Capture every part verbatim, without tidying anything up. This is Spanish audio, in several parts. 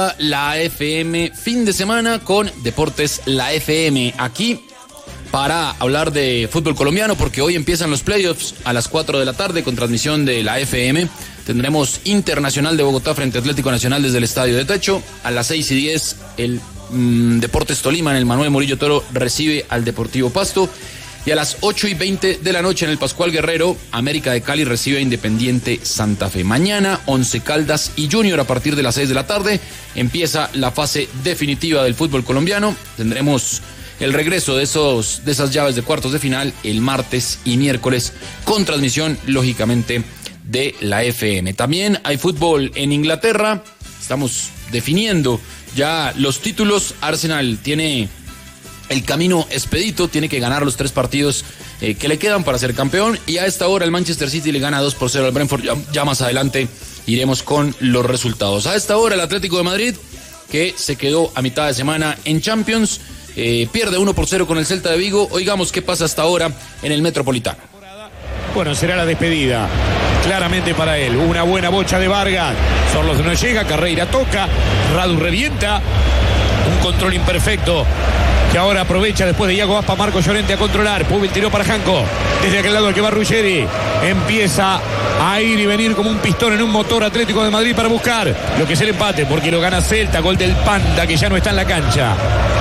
La F M, fin de semana con Deportes La F M, aquí para hablar de fútbol colombiano, porque hoy empiezan los playoffs a las cuatro de la tarde con transmisión de la F M. Tendremos Internacional de Bogotá frente a Atlético Nacional desde el Estadio de Techo. A las seis y diez el mmm, Deportes Tolima en el Manuel Murillo Toro recibe al Deportivo Pasto. Y a las ocho y veinte de la noche en el Pascual Guerrero, América de Cali recibe a Independiente Santa Fe. Mañana, Once Caldas y Junior a partir de las seis de la tarde. Empieza la fase definitiva del fútbol colombiano. Tendremos el regreso de, esos, de esas llaves de cuartos de final el martes y miércoles con transmisión, lógicamente, de la F M. También hay fútbol en Inglaterra. Estamos definiendo ya los títulos. Arsenal tiene el camino expedito, tiene que ganar los tres partidos eh, que le quedan para ser campeón, y a esta hora el Manchester City le gana dos por cero al Brentford. Ya, ya más adelante iremos con los resultados. A esta hora el Atlético de Madrid, que se quedó a mitad de semana en Champions, eh, pierde uno por cero con el Celta de Vigo. Oigamos qué pasa hasta ahora en el Metropolitano. Bueno, será la despedida claramente para él. Una buena bocha de Vargas. Sorlos no llega, Carreira toca, Radu revienta. Un control imperfecto que ahora aprovecha después de Iago Aspa, Marco Llorente a controlar. Pubil tiró para Janco. Desde aquel lado el que va Ruggeri. Empieza a ir y venir como un pistón en un motor Atlético de Madrid para buscar lo que es el empate, porque lo gana Celta. Gol del Panda, que ya no está en la cancha.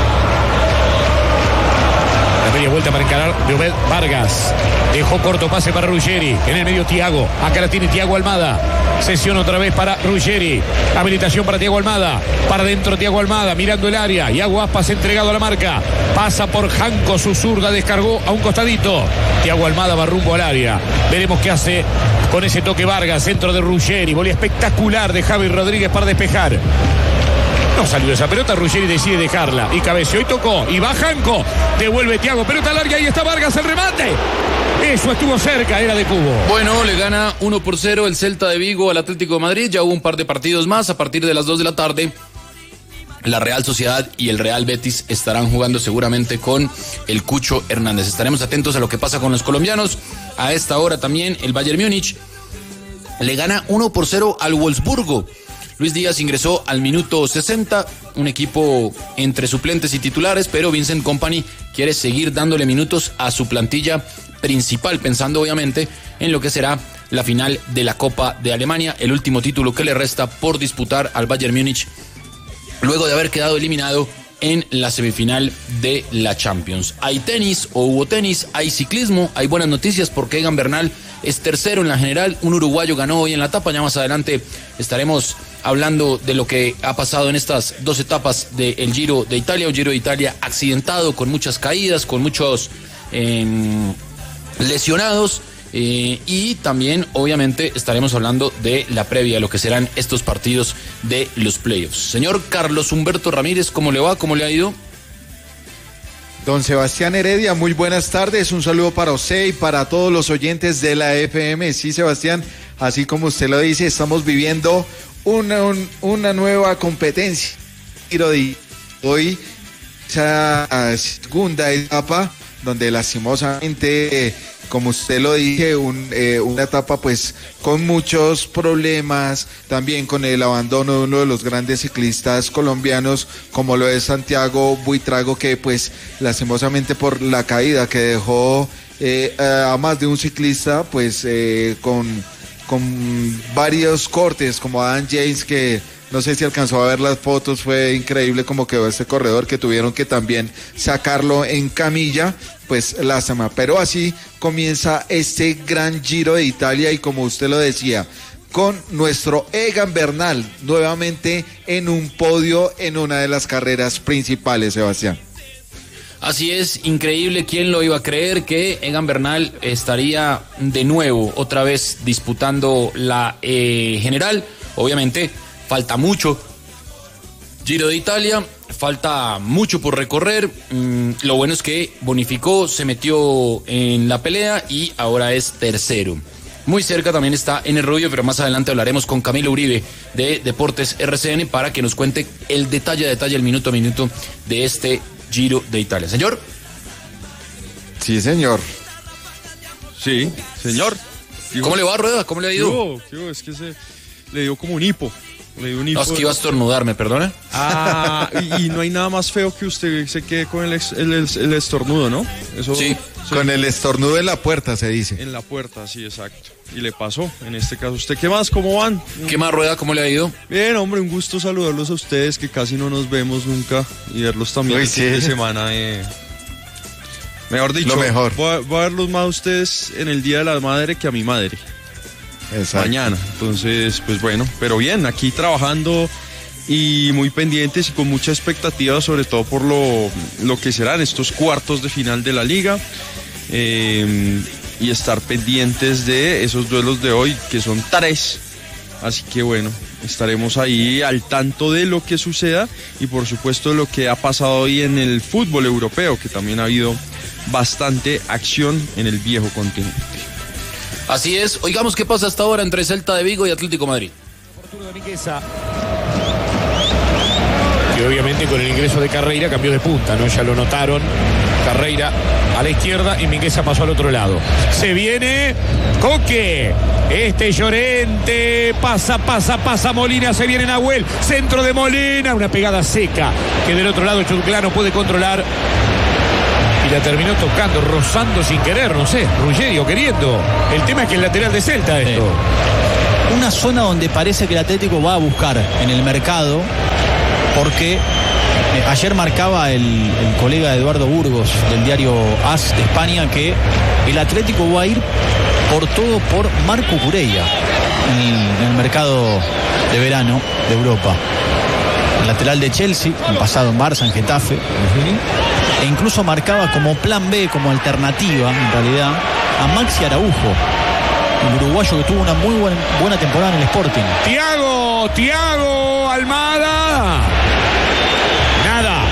La media vuelta para encarar de Obed Vargas. Dejó corto pase para Ruggeri. En el medio Thiago. Acá la tiene Thiago Almada. Sesión otra vez para Ruggeri. Habilitación para Thiago Almada. Para dentro Thiago Almada, mirando el área. Iago Aspas entregado a la marca. Pasa por Janco, su zurda descargó a un costadito. Thiago Almada va rumbo al área. Veremos qué hace con ese toque Vargas. Centro de Ruggeri. Volea espectacular de Javi Rodríguez para despejar. No salió esa pelota, Ruggeri decide dejarla y cabeció y tocó, y va Janco, devuelve Thiago, pelota larga, ahí está Vargas, el remate. Eso estuvo cerca, era de Cubo. Bueno, le gana uno por cero el Celta de Vigo al Atlético de Madrid. Ya hubo un par de partidos más. A partir de las dos de la tarde, la Real Sociedad y el Real Betis estarán jugando seguramente con el Cucho Hernández. Estaremos atentos a lo que pasa con los colombianos. A esta hora también el Bayern Múnich le gana uno por cero al Wolfsburgo. Luis Díaz ingresó al minuto sesenta, un equipo entre suplentes y titulares, pero Vincent Kompany quiere seguir dándole minutos a su plantilla principal, pensando obviamente en lo que será la final de la Copa de Alemania, el último título que le resta por disputar al Bayern Múnich, luego de haber quedado eliminado en la semifinal de la Champions. Hay tenis, o hubo tenis, hay ciclismo, hay buenas noticias porque Egan Bernal es tercero en la general, un uruguayo ganó hoy en la etapa. Ya más adelante estaremos hablando de lo que ha pasado en estas dos etapas del Giro de Italia, un Giro de Italia accidentado, con muchas caídas, con muchos eh, lesionados, eh, y también obviamente estaremos hablando de la previa de lo que serán estos partidos de los playoffs. Señor Carlos Humberto Ramírez, ¿cómo le va? ¿Cómo le ha ido? Don Sebastián Heredia, muy buenas tardes, un saludo para usted y para todos los oyentes de la F M. Sí, Sebastián, así como usted lo dice, estamos viviendo una, un, una nueva competencia. Hoy, esa segunda etapa, donde lastimosamente, como usted lo dice, un, eh, una etapa pues con muchos problemas, también con el abandono de uno de los grandes ciclistas colombianos, como lo es Santiago Buitrago, que pues lastimosamente por la caída que dejó eh, a más de un ciclista, pues eh, con, con varios cortes, como Adam James, que no sé si alcanzó a ver las fotos, fue increíble como quedó este corredor, que tuvieron que también sacarlo en camilla, pues lástima. Pero así comienza este gran Giro de Italia, y como usted lo decía, con nuestro Egan Bernal nuevamente en un podio en una de las carreras principales, Sebastián. Así es, increíble, ¿quién lo iba a creer que Egan Bernal estaría de nuevo otra vez disputando la eh, general? Obviamente falta mucho Giro de Italia, falta mucho por recorrer. Mm, lo bueno es que bonificó, se metió en la pelea y ahora es tercero. Muy cerca también está Ener Rubio, pero más adelante hablaremos con Camilo Uribe de Deportes R C N para que nos cuente el detalle a detalle, el minuto a minuto de este Giro de Italia. ¿Señor? Sí, señor. Sí, señor. ¿Cómo le va, Rueda? ¿Cómo le ha ido? ¿Qué hubo? ¿Qué hubo? Es que se le dio como un hipo. Leí un No, es que iba a estornudar, ¿me perdona? Ah, y, y no hay nada más feo que usted se quede con el, ex, el, el, el estornudo, ¿no? Eso, sí, sí, con el estornudo en la puerta, se dice. En la puerta, sí, exacto. Y le pasó, en este caso. ¿Usted qué más? ¿Cómo van? ¿Qué más, Rueda? ¿Cómo le ha ido? Bien, hombre, un gusto saludarlos a ustedes, que casi no nos vemos nunca, y verlos también Uy, el sí. fin de semana. Eh. Mejor dicho, Lo mejor. Voy, a, voy a verlos más a ustedes en el Día de la Madre que a mi madre. Exacto. Mañana. Entonces, pues bueno, pero bien, aquí trabajando y muy pendientes y con mucha expectativa, sobre todo por lo, lo que serán estos cuartos de final de la liga, eh, y estar pendientes de esos duelos de hoy, que son tres. Así que bueno, estaremos ahí al tanto de lo que suceda y por supuesto lo que ha pasado hoy en el fútbol europeo, que también ha habido bastante acción en el viejo continente. Así es, oigamos qué pasa hasta ahora entre Celta de Vigo y Atlético de Madrid. Que obviamente con el ingreso de Carreira cambió de punta, ¿no? Ya lo notaron. Carreira a la izquierda y Mingueza pasó al otro lado. Se viene Coque. Este Llorente. Pasa, pasa, pasa Molina. Se viene Nahuel. Centro de Molina. Una pegada seca que del otro lado Churclano puede controlar. Y la terminó tocando, rozando sin querer, no sé, Ruggieri queriendo. El tema es que el lateral de Celta esto. Sí. Una zona donde parece que el Atlético va a buscar en el mercado, porque eh, ayer marcaba el, el colega Eduardo Burgos del diario AS de España que el Atlético va a ir por todo por Marco Cureia en, en el mercado de verano de Europa. El lateral de Chelsea, el pasado en Barça, en Getafe. Uh-huh. E incluso marcaba como plan B, como alternativa, en realidad, a Maxi Araujo, el uruguayo que tuvo una muy buena, buena temporada en el Sporting. Thiago, Thiago, Almada. Nada.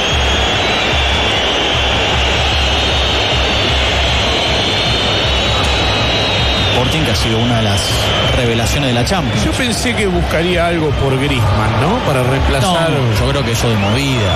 Sporting, que ha sido una de las revelaciones de la Champions. Yo pensé que buscaría algo por Griezmann, ¿no? Para reemplazar. No, yo creo que eso de movida.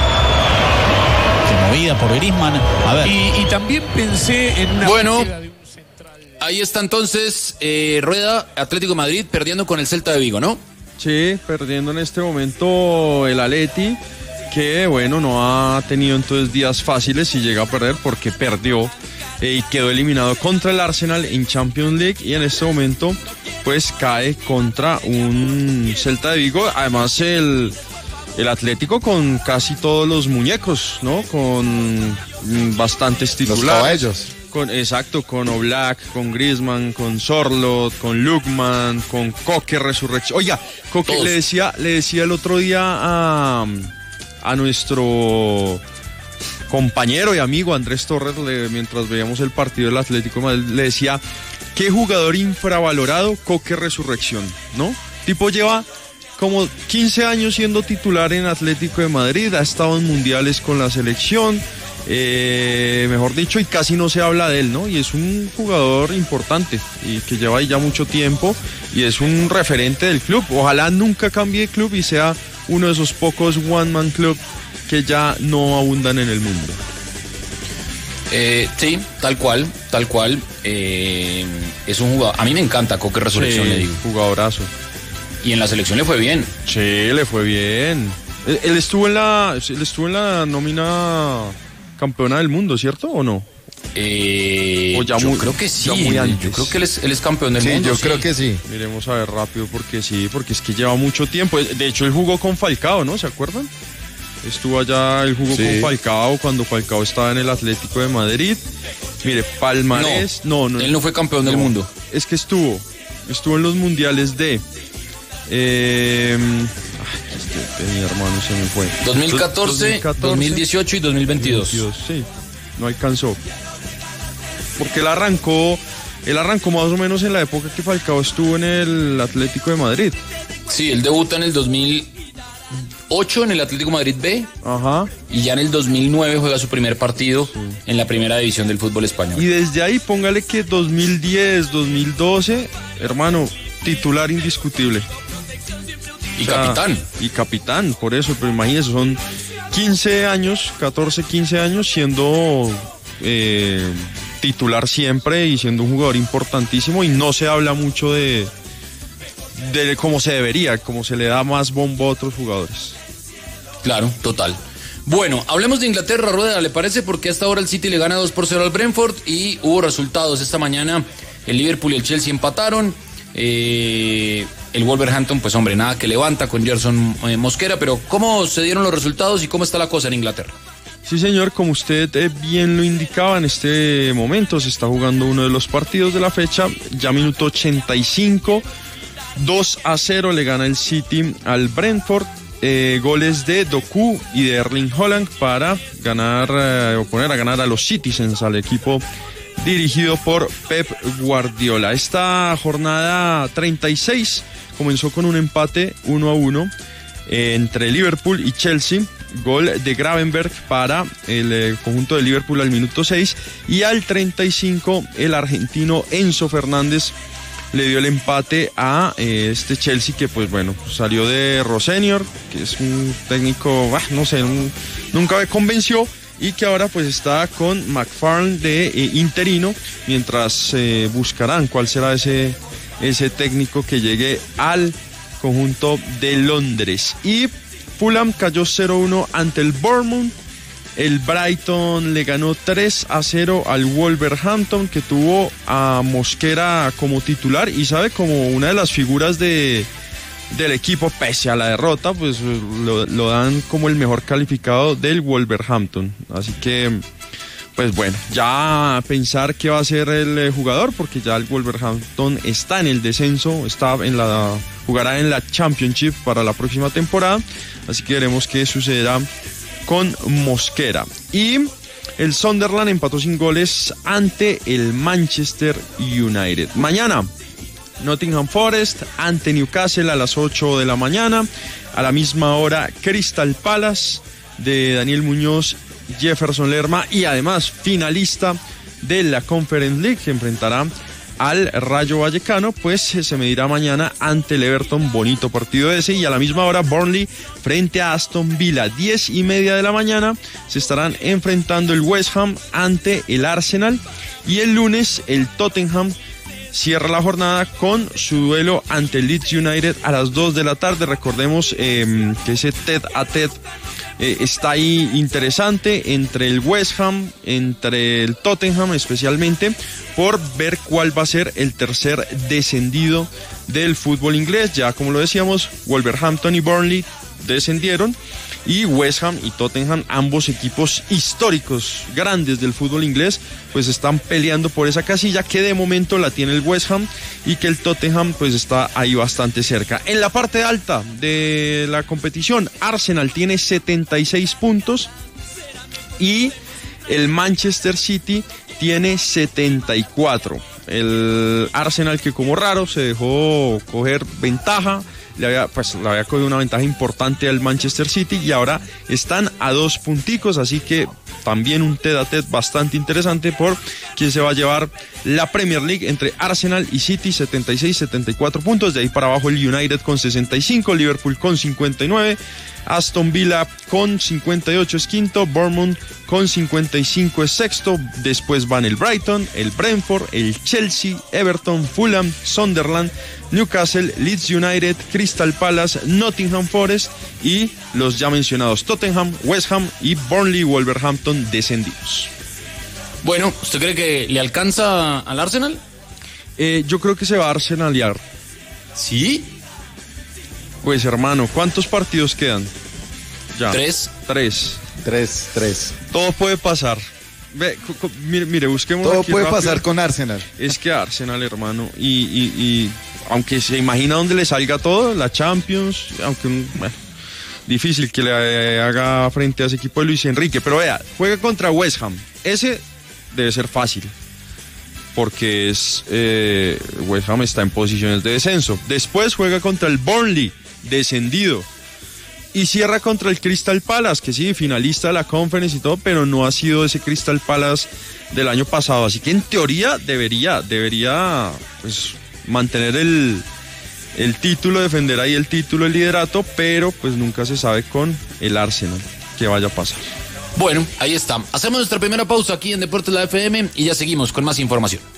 De movida por Griezmann. A ver. Y, y también pensé en una. Bueno, de un central. Ahí está entonces eh, Rueda, Atlético de Madrid perdiendo con el Celta de Vigo, ¿no? Sí, perdiendo en este momento el Atleti, que bueno, no ha tenido entonces días fáciles y llega a perder porque perdió. Y quedó eliminado contra el Arsenal en Champions League y en este momento pues cae contra un Celta de Vigo. Además el, el Atlético con casi todos los muñecos, ¿no? Con bastantes titulares. Los caballos. Con, exacto, con Oblak, con Griezmann, con Sorloth, con Lukman, con Coque Resurrección. Oiga, Coque le decía, le decía el otro día a, a nuestro compañero y amigo Andrés Torres, le, mientras veíamos el partido del Atlético de Madrid, le decía, qué jugador infravalorado, Coque Resurrección, ¿no? Tipo lleva como quince años siendo titular en Atlético de Madrid, ha estado en mundiales con la selección, eh, mejor dicho, y casi no se habla de él, ¿no? Y es un jugador importante y que lleva ahí ya mucho tiempo y es un referente del club. Ojalá nunca cambie de club y sea uno de esos pocos one man club que ya no abundan en el mundo. Eh, sí, tal cual, tal cual. Eh, es un jugador. A mí me encanta Coque Resurrección, sí, le digo. Jugadorazo. Y en la selección le fue bien. Sí, le fue bien. Él, él estuvo en la, él estuvo en la nómina campeona del mundo, ¿cierto o no? Eh, o ya yo muy, creo que sí. Muy antes. Yo creo que él es, él es campeón del sí, mundo. Yo sí. creo que sí. Miremos a ver rápido porque sí, porque es que lleva mucho tiempo. De hecho, él jugó con Falcao, ¿no? ¿Se acuerdan? Estuvo allá, él jugó sí. con Falcao cuando Falcao estaba en el Atlético de Madrid. Mire, palmarés. No, no, no él no fue campeón no, del mundo. Es que estuvo, estuvo en los mundiales de. Eh, ay, este, mi hermano se me fue. dos mil catorce, dos mil catorce, dos mil dieciocho y dos mil veintidós. dos mil veintidós, sí, no alcanzó. Porque él arrancó, él arrancó más o menos en la época que Falcao estuvo en el Atlético de Madrid. Sí, él debuta en el dos mil ocho en el Atlético Madrid B. Ajá. Y ya en el dos mil nueve juega su primer partido sí. en la primera división del fútbol español. Y desde ahí póngale que dos mil diez, dos mil doce, hermano, titular indiscutible. Y o sea, capitán. Y capitán, por eso, pero imagínese, son quince años, catorce, quince años siendo eh, titular siempre y siendo un jugador importantísimo y no se habla mucho de... de como se debería, como se le da más bombo a otros jugadores. Claro, total. Bueno, hablemos de Inglaterra, Rueda, ¿le parece? Porque hasta ahora el City le gana dos por cero al Brentford y hubo resultados esta mañana. El Liverpool y el Chelsea empataron. Eh, el Wolverhampton, pues hombre, nada que levanta con Gerson eh, Mosquera, pero ¿cómo se dieron los resultados y cómo está la cosa en Inglaterra? Sí, señor, como usted eh, bien lo indicaba, en este momento se está jugando uno de los partidos de la fecha, ya minuto ochenta y cinco, dos a cero le gana el City al Brentford, eh, goles de Doku y de Erling Haaland para ganar eh, o poner a ganar a los Citizens, al equipo dirigido por Pep Guardiola. Esta jornada treinta y seis comenzó con un empate uno a uno eh, entre Liverpool y Chelsea. Gol de Gravenberch para el eh, conjunto de Liverpool al minuto seis, y al treinta y cinco el argentino Enzo Fernández le dio el empate a eh, este Chelsea, que pues bueno, salió de Rossenior, que es un técnico, bah, no sé, un, nunca me convenció, y que ahora pues está con McFarlane de eh, interino, mientras eh, buscarán cuál será ese, ese técnico que llegue al conjunto de Londres. Y Fulham cayó cero uno ante el Bournemouth. El Brighton le ganó tres a cero al Wolverhampton, que tuvo a Mosquera como titular y sabe, como una de las figuras de, del equipo, pese a la derrota, pues lo, lo dan como el mejor calificado del Wolverhampton. Así que, pues bueno, ya pensar qué va a hacer el jugador, porque ya el Wolverhampton está en el descenso, está en la, jugará en la Championship para la próxima temporada. Así que veremos qué sucederá con Mosquera. Y el Sunderland empató sin goles ante el Manchester United. Mañana, Nottingham Forest ante Newcastle a las ocho de la mañana. A la misma hora, Crystal Palace de Daniel Muñoz, Jefferson Lerma, y además finalista de la Conference League, que enfrentará al Rayo Vallecano, pues se medirá mañana ante el Everton. Bonito partido ese. Y a la misma hora, Burnley frente a Aston Villa, diez y media de la mañana, se estarán enfrentando el West Ham ante el Arsenal, y el lunes el Tottenham cierra la jornada con su duelo ante el Leeds United a las dos de la tarde. Recordemos eh, que ese tete a tete Eh, está ahí interesante entre el West Ham, entre el Tottenham especialmente, por ver cuál va a ser el tercer descendido del fútbol inglés. Ya como lo decíamos, Wolverhampton y Burnley descendieron, y West Ham y Tottenham, ambos equipos históricos grandes del fútbol inglés, pues están peleando por esa casilla, que de momento la tiene el West Ham, y que el Tottenham pues está ahí bastante cerca. En la parte alta de la competición, Arsenal tiene setenta y seis puntos y el Manchester City tiene setenta y cuatro. El Arsenal, que como raro se dejó coger ventaja, le había, pues, le había cogido una ventaja importante al Manchester City, y ahora están a dos punticos, así que también un tete a tete bastante interesante por quién se va a llevar la Premier League entre Arsenal y City. Setenta y seis, setenta y cuatro puntos. De ahí para abajo el United con sesenta y cinco, Liverpool con cincuenta y nueve, Aston Villa con cincuenta y ocho es quinto, Bournemouth con cincuenta y cinco es sexto. Después van el Brighton, el Brentford, el Chelsea, Everton, Fulham, Sunderland, Newcastle, Leeds United, Crystal Palace, Nottingham Forest y los ya mencionados Tottenham, West Ham y Burnley, Wolverhampton descendidos. Bueno, ¿usted cree que le alcanza al Arsenal? Eh, yo creo que se va a arsenalear. ¿Sí? Pues hermano, ¿cuántos partidos quedan? Ya. Tres. Tres. Tres, tres. Todo puede pasar. Ve, cu- cu- mire, mire, busquemos. Todo aquí puede rápido. pasar con Arsenal. Es que Arsenal, hermano, y, y, y aunque se imagina dónde le salga todo, la Champions, aunque bueno, difícil que le haga frente a ese equipo de Luis Enrique, pero vea, juega contra West Ham. Ese debe ser fácil, porque es eh, West Ham está en posiciones de descenso. Después juega contra el Burnley, descendido. Y cierra contra el Crystal Palace, que sí, finalista de la Conference y todo, pero no ha sido ese Crystal Palace del año pasado. Así que en teoría debería, debería pues, mantener el, el título, defender ahí el título, el liderato, pero pues nunca se sabe con el Arsenal qué vaya a pasar. Bueno, ahí está. Hacemos nuestra primera pausa aquí en Deportes La F M y ya seguimos con más información.